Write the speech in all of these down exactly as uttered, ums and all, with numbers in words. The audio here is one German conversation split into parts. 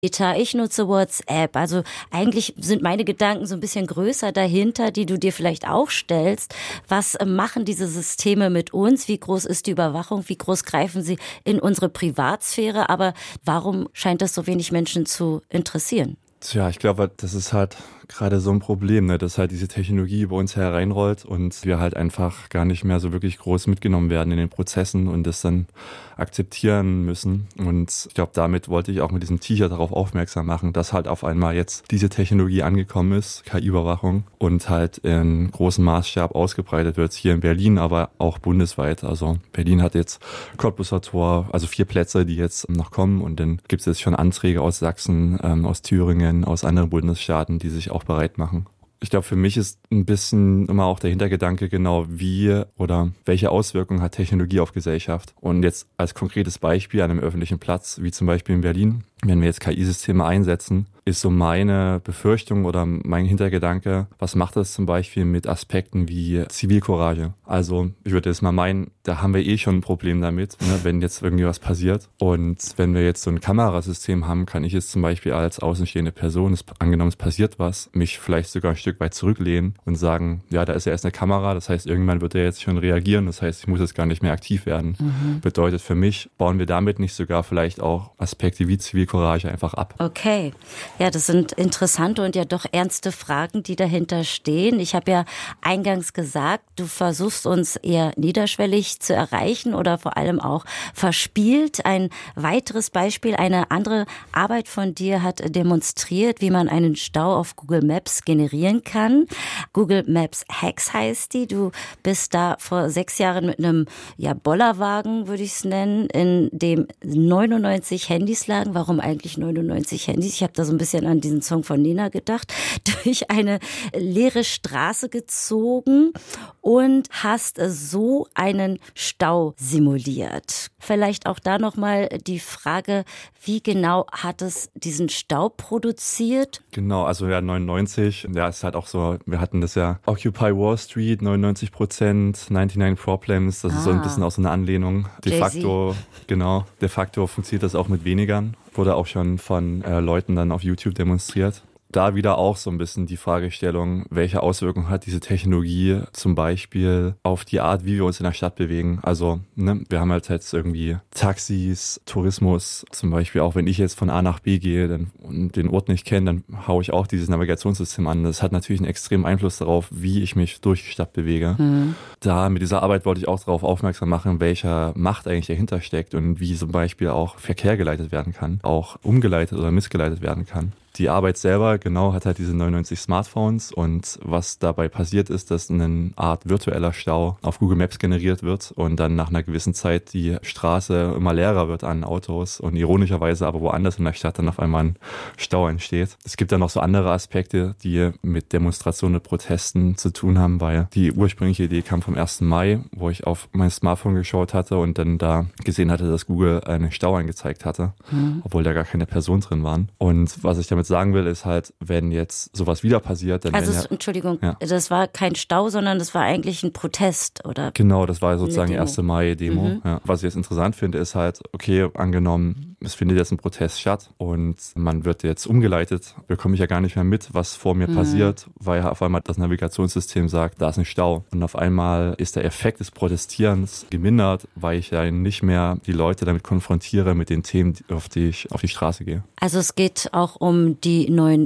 Meta, ich nutze WhatsApp. Also eigentlich sind meine Gedanken so ein bisschen größer dahinter, die du dir vielleicht auch stellst. Was machen diese Systeme mit uns? Wie groß ist die Überwachung? Wie groß greifen sie in unsere Privatsphäre? Aber warum scheint das so wenig Menschen zu interessieren? Tja, ich glaube, das ist halt gerade so ein Problem, ne, dass halt diese Technologie über uns hereinrollt und wir halt einfach gar nicht mehr so wirklich groß mitgenommen werden in den Prozessen und das dann akzeptieren müssen. Und ich glaube, damit wollte ich auch mit diesem T-Shirt darauf aufmerksam machen, dass halt auf einmal jetzt diese Technologie angekommen ist, K I-Überwachung, und halt in großem Maßstab ausgebreitet wird, hier in Berlin, aber auch bundesweit. Also Berlin hat jetzt Cottbuser Tor, also vier Plätze, die jetzt noch kommen, und dann gibt es jetzt schon Anträge aus Sachsen, ähm, aus Thüringen, aus anderen Bundesstaaten, die sich auch bereit machen. Ich glaube, für mich ist ein bisschen immer auch der Hintergedanke genau, wie oder welche Auswirkungen hat Technologie auf Gesellschaft. Und jetzt als konkretes Beispiel an einem öffentlichen Platz, wie zum Beispiel in Berlin, wenn wir jetzt K I-Systeme einsetzen, ist so meine Befürchtung oder mein Hintergedanke, was macht das zum Beispiel mit Aspekten wie Zivilcourage? Also ich würde jetzt mal meinen, da haben wir eh schon ein Problem damit, ne, wenn jetzt irgendwie was passiert. Und wenn wir jetzt so ein Kamerasystem haben, kann ich jetzt zum Beispiel als außenstehende Person, es, angenommen es passiert was, mich vielleicht sogar ein Stück weit zurücklehnen und sagen, ja, da ist ja erst eine Kamera, das heißt, irgendwann wird er jetzt schon reagieren, das heißt, ich muss jetzt gar nicht mehr aktiv werden. Mhm. Bedeutet für mich, bauen wir damit nicht sogar vielleicht auch Aspekte wie Zivilcourage einfach ab. Okay. Ja, das sind interessante und ja doch ernste Fragen, die dahinter stehen. Ich habe ja eingangs gesagt, du versuchst uns eher niederschwellig zu erreichen oder vor allem auch verspielt. Ein weiteres Beispiel, eine andere Arbeit von dir hat demonstriert, wie man einen Stau auf Google Maps generieren kann. Google Maps Hacks heißt die. Du bist da vor sechs Jahren mit einem ja, Bollerwagen, würde ich es nennen, in dem neunundneunzig Handys lagen. Warum eigentlich neunundneunzig Handys? Ich habe da so ein bisschen an diesen Song von Nena gedacht, durch eine leere Straße gezogen und hast so einen Stau simuliert. Vielleicht auch da nochmal die Frage, wie genau hat es diesen Stau produziert? Genau, also ja, neunundneunzig, ja, ist halt auch so, wir hatten das ja Occupy Wall Street, neunundneunzig Prozent, neunundneunzig Problems, das ah. ist so ein bisschen auch so eine Anlehnung. De Jay-Z. facto, genau, de facto funktioniert das auch mit wenigern. Wurde auch schon von äh, Leuten dann auf YouTube demonstriert. Da wieder auch so ein bisschen die Fragestellung, welche Auswirkungen hat diese Technologie zum Beispiel auf die Art, wie wir uns in der Stadt bewegen. Also ne, wir haben halt jetzt irgendwie Taxis, Tourismus, zum Beispiel auch wenn ich jetzt von A nach B gehe dann, und den Ort nicht kenne, dann haue ich auch dieses Navigationssystem an. Das hat natürlich einen extremen Einfluss darauf, wie ich mich durch die Stadt bewege. Mhm. Da mit dieser Arbeit wollte ich auch darauf aufmerksam machen, welcher Macht eigentlich dahinter steckt und wie zum Beispiel auch Verkehr geleitet werden kann, auch umgeleitet oder missgeleitet werden kann. Die Arbeit selber, genau, hat halt diese neunundneunzig Smartphones, und was dabei passiert ist, dass eine Art virtueller Stau auf Google Maps generiert wird und dann nach einer gewissen Zeit die Straße immer leerer wird an Autos und ironischerweise aber woanders in der Stadt dann auf einmal ein Stau entsteht. Es gibt dann noch so andere Aspekte, die mit Demonstrationen und Protesten zu tun haben, weil die ursprüngliche Idee kam vom ersten Mai, wo ich auf mein Smartphone geschaut hatte und dann da gesehen hatte, dass Google einen Stau angezeigt hatte, mhm. obwohl da gar keine Personen drin waren. Und was ich damit sagen will, ist halt, wenn jetzt sowas wieder passiert, dann Also, ja, Entschuldigung, ja. das war kein Stau, sondern das war eigentlich ein Protest, oder? Genau, das war sozusagen die erste Mai-Demo. Mhm. Ja. Was ich jetzt interessant finde, ist halt, okay, angenommen, es findet jetzt ein Protest statt und man wird jetzt umgeleitet, bekomme ich ja gar nicht mehr mit, was vor mir mhm. passiert, weil auf einmal das Navigationssystem sagt, da ist ein Stau. Und auf einmal ist der Effekt des Protestierens gemindert, weil ich ja nicht mehr die Leute damit konfrontiere mit den Themen, auf die ich auf die Straße gehe. Also es geht auch um die neuen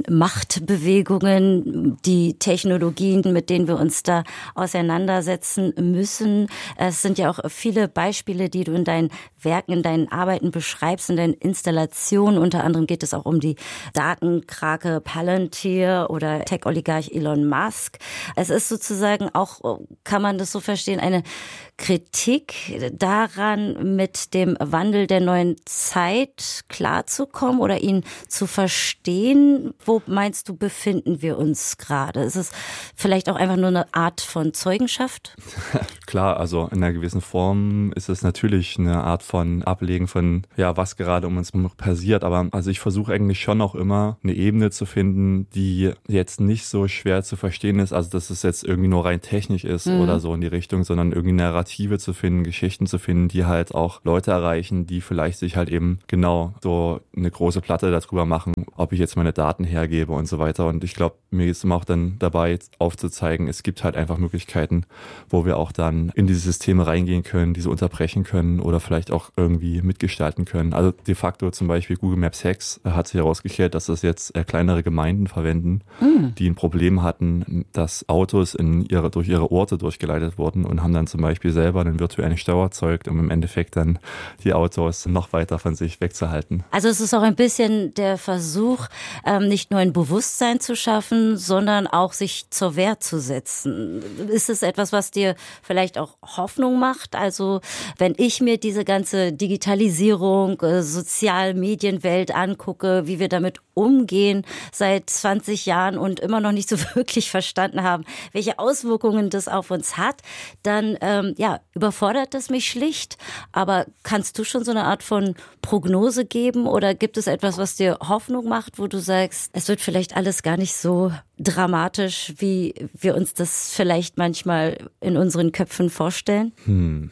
Machtbewegungen, die Technologien, mit denen wir uns da auseinandersetzen müssen. Es sind ja auch viele Beispiele, die du in deinen Werken, in deinen Arbeiten beschreibst, in deinen Installationen. Unter anderem geht es auch um die Datenkrake Palantir oder Tech-Oligarch Elon Musk. Es ist sozusagen auch, kann man das so verstehen, eine Kritik daran, mit dem Wandel der neuen Zeit klarzukommen oder ihn zu verstehen. Wo meinst du, befinden wir uns gerade? Ist es vielleicht auch einfach nur eine Art von Zeugenschaft? Klar, also in einer gewissen Form ist es natürlich eine Art von Ablegen von, ja, was gerade gerade um uns herum passiert. Aber also ich versuche eigentlich schon auch immer eine Ebene zu finden, die jetzt nicht so schwer zu verstehen ist, also dass es jetzt irgendwie nur rein technisch ist mhm. oder so in die Richtung, sondern irgendwie Narrative zu finden, Geschichten zu finden, die halt auch Leute erreichen, die vielleicht sich halt eben genau so eine große Platte darüber machen, ob ich jetzt meine Daten hergebe und so weiter. Und ich glaube, mir ist immer auch dann dabei aufzuzeigen, es gibt halt einfach Möglichkeiten, wo wir auch dann in diese Systeme reingehen können, diese unterbrechen können oder vielleicht auch irgendwie mitgestalten können. Also de facto zum Beispiel Google Maps Hacks hat sich herausgestellt, dass das jetzt kleinere Gemeinden verwenden, mm. die ein Problem hatten, dass Autos in ihre, durch ihre Orte durchgeleitet wurden und haben dann zum Beispiel selber einen virtuellen Stau erzeugt, um im Endeffekt dann die Autos noch weiter von sich wegzuhalten. Also es ist auch ein bisschen der Versuch, ähm, nicht nur ein Bewusstsein zu schaffen, sondern auch sich zur Wehr zu setzen. Ist es etwas, was dir vielleicht auch Hoffnung macht? Also wenn ich mir diese ganze Digitalisierung, äh, Sozialmedienwelt angucke, wie wir damit umgehen seit zwanzig Jahren und immer noch nicht so wirklich verstanden haben, welche Auswirkungen das auf uns hat, dann ähm, ja, überfordert das mich schlicht. Aber kannst du schon so eine Art von Prognose geben oder gibt es etwas, was dir Hoffnung macht, wo du sagst, es wird vielleicht alles gar nicht so dramatisch, wie wir uns das vielleicht manchmal in unseren Köpfen vorstellen? Hm.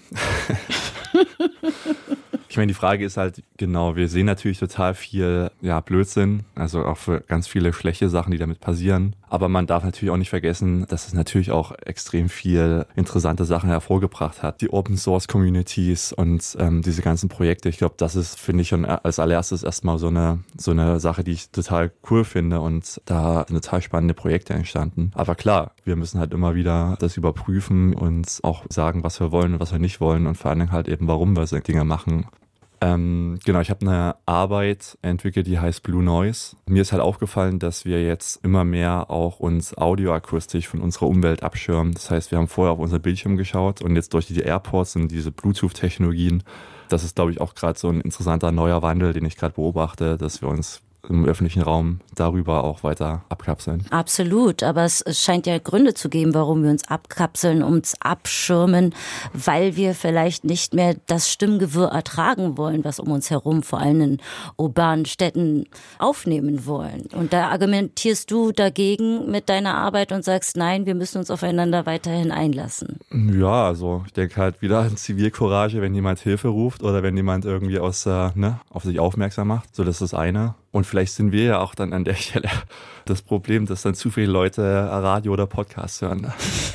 Ich meine, die Frage ist halt, genau, wir sehen natürlich total viel ja, Blödsinn, also auch für ganz viele schlechte Sachen, die damit passieren. Aber man darf natürlich auch nicht vergessen, dass es natürlich auch extrem viel interessante Sachen hervorgebracht hat. Die Open-Source-Communities und ähm, diese ganzen Projekte. Ich glaube, das ist, finde ich, schon als allererstes erstmal so eine, so eine Sache, die ich total cool finde. Und da sind total spannende Projekte entstanden. Aber klar, wir müssen halt immer wieder das überprüfen und auch sagen, was wir wollen und was wir nicht wollen und vor allen Dingen halt eben, warum wir so Dinge machen. Ähm, genau, ich habe eine Arbeit entwickelt, die heißt Blue Noise. Mir ist halt aufgefallen, dass wir jetzt immer mehr auch uns audioakustisch von unserer Umwelt abschirmen. Das heißt, wir haben vorher auf unser Bildschirm geschaut und jetzt durch die AirPods und diese Bluetooth-Technologien, das ist, glaube ich, auch gerade so ein interessanter neuer Wandel, den ich gerade beobachte, dass wir uns im öffentlichen Raum darüber auch weiter abkapseln. Absolut, aber es, es scheint ja Gründe zu geben, warum wir uns abkapseln, uns abschirmen, weil wir vielleicht nicht mehr das Stimmgewirr ertragen wollen, was um uns herum, vor allem in urbanen Städten, aufnehmen wollen. Und da argumentierst du dagegen mit deiner Arbeit und sagst, nein, wir müssen uns aufeinander weiterhin einlassen. Ja, also ich denke halt wieder an Zivilcourage, wenn jemand Hilfe ruft oder wenn jemand irgendwie aus, äh, ne, auf sich aufmerksam macht. So, das ist das eine. Und vielleicht sind wir ja auch dann an der Stelle das Problem, dass dann zu viele Leute Radio oder Podcast hören.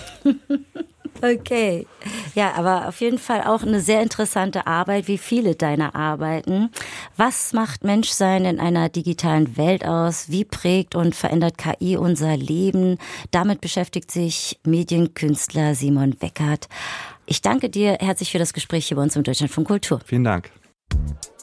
Okay, ja, aber auf jeden Fall auch eine sehr interessante Arbeit, wie viele deiner Arbeiten. Was macht Menschsein in einer digitalen Welt aus? Wie prägt und verändert K I unser Leben? Damit beschäftigt sich Medienkünstler Simon Weckert. Ich danke dir herzlich für das Gespräch hier bei uns im Deutschlandfunk Kultur. Vielen Dank.